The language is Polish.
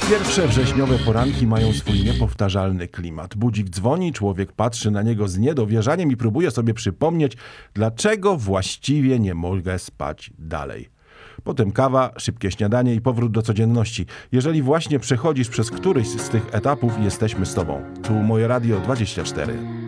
Pierwsze wrześniowe poranki mają swój niepowtarzalny klimat. Budzik dzwoni, człowiek patrzy na niego z niedowierzaniem i próbuje sobie przypomnieć, dlaczego właściwie nie mogę spać dalej. Potem kawa, szybkie śniadanie i powrót do codzienności. Jeżeli właśnie przechodzisz przez któryś z tych etapów, jesteśmy z tobą. Tu Moje Radio 24.